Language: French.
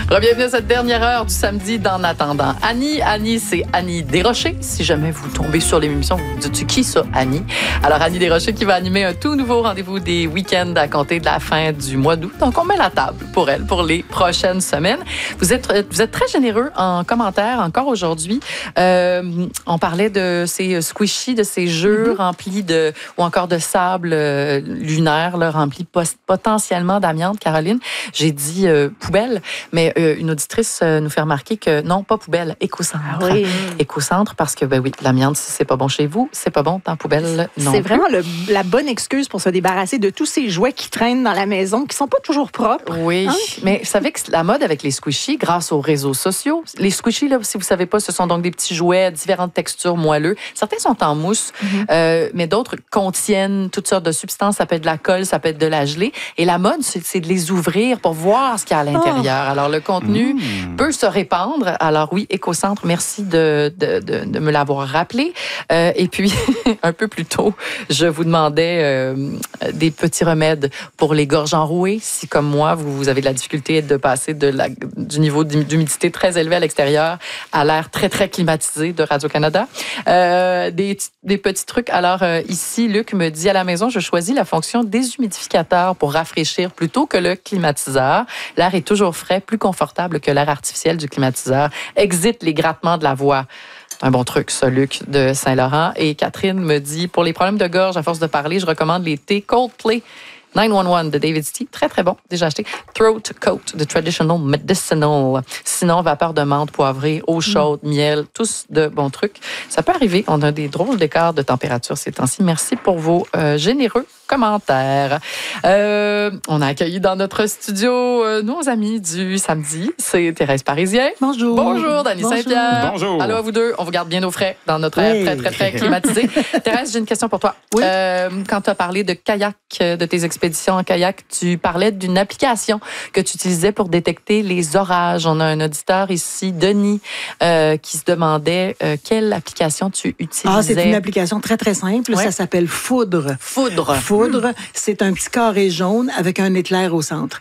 Bienvenue à cette dernière heure du samedi d'En attendant Annie. Annie, c'est Annie Desrochers. Si jamais vous tombez sur l'émission, vous vous dites, qui ça, Annie? Alors, Annie Desrochers qui va animer un tout nouveau rendez-vous des week-ends à compter de la fin du mois d'août. Donc, on met la table pour elle pour les prochaines semaines. Vous êtes très généreux en commentaires encore aujourd'hui. On parlait de ces squishies, de ces jeux remplis ou encore de sable lunaire, là, remplis potentiellement d'amiante. Caroline, j'ai dit poubelle, mais une auditrice nous fait remarquer que non, pas poubelle, écocentre. Ah oui. Écocentre parce que, ben oui, l'amiante, si c'est pas bon chez vous, c'est pas bon dans la poubelle, non. C'est vraiment la bonne excuse pour se débarrasser de tous ces jouets qui traînent dans la maison, qui sont pas toujours propres. Oui, mais vous savez que la mode avec les squishies, grâce aux réseaux sociaux, les squishies, là, si vous savez pas, ce sont donc des petits jouets, différentes textures moelleux. Certains sont en mousse, mais d'autres contiennent toutes sortes de substances. Ça peut être de la colle, ça peut être de la gelée. Et la mode, c'est de les ouvrir pour voir ce qu'il y a à l'intérieur. Alors, le contenu peut se répandre. Alors oui, Écocentre, merci de me l'avoir rappelé. Et puis, un peu plus tôt, je vous demandais des petits remèdes pour les gorges enrouées. Si, comme moi, vous avez de la difficulté de passer du niveau d'humidité très élevé à l'extérieur à l'air très, très climatisé de Radio-Canada. Des petits trucs. Alors, ici, Luc me dit, à la maison, je choisis la fonction déshumidificateur pour rafraîchir plutôt que le climatiseur. L'air est toujours frais, plus confortable que l'air artificiel du climatiseur. Exit les grattements de la voix. C'est un bon truc, ça, Luc de Saint-Laurent. Et Catherine me dit, pour les problèmes de gorge, à force de parler, je recommande les thés Coldplay 911 de David's Tea. Très, très bon. Déjà acheté. Throat Coat de Traditional Medicinal. Sinon, vapeur de menthe, poivrée, eau chaude, miel, tous de bons trucs. Ça peut arriver. On a des drôles d'écarts de température ces temps-ci. Merci pour vos généreux commentaires. On a accueilli dans notre studio nos amis du samedi. C'est Thérèse Parisien. Bonjour. Bonjour, Dany Saint-Pierre. Bonjour. Allô à vous deux. On vous garde bien au frais dans notre air très, très, très climatisé. Thérèse, j'ai une question pour toi. Oui. Quand tu as parlé de kayak, de tes expéditions en kayak, tu parlais d'une application que tu utilisais pour détecter les orages. On a un auditeur ici, Denis, qui se demandait quelle application tu utilisais. C'est une application très, très simple. Ouais. Ça s'appelle Foudre. Foudre. Foudre, c'est un petit carré jaune avec un éclair au centre.